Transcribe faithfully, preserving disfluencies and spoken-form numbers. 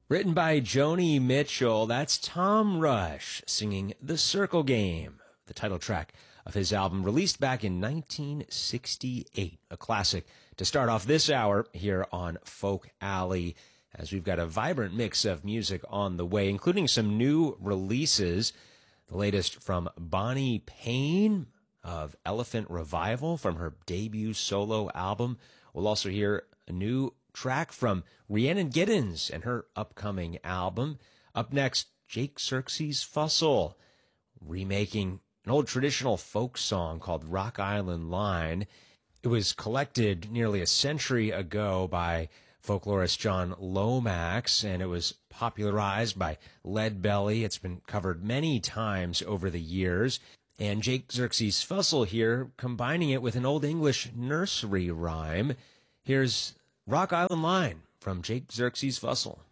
Written by Joni Mitchell, that's Tom Rush singing The Circle Game, the title track of his album released back in nineteen sixty-eight, a classic to start off this hour here on Folk Alley, as we've got a vibrant mix of music on the way, including some new releases. The latest from Bonnie Payne of Elephant Revival from her debut solo album. We'll also hear a new track from Rhiannon Giddens and her upcoming album. Up next, Jake Xerxes Fussell, remaking an old traditional folk song called Rock Island Line. It was collected nearly a century ago by folklorist John Lomax, and it was popularized by Leadbelly. It's been covered many times over the years. And Jake Xerxes Fussell here, combining it with an Old English nursery rhyme. Here's Rock Island Line from Jake Xerxes Fussell.